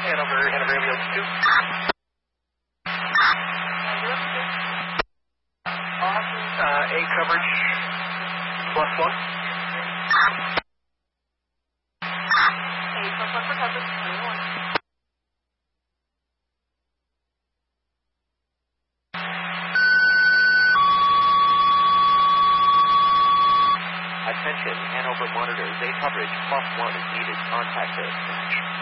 Hanover Ambulance 2. A coverage +1. +1 for coverage, 21. Attention, Hanover monitors. A coverage +1 is needed. Contact us.